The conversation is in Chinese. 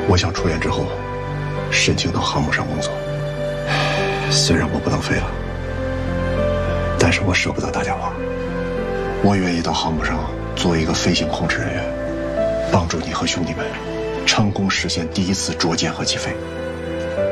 我想出院之后申请到航母上工作。虽然我不能飞了，但是我舍不得大家伙。我愿意到航母上做一个飞行控制人员，帮助你和兄弟们成功实现第一次着舰和起飞。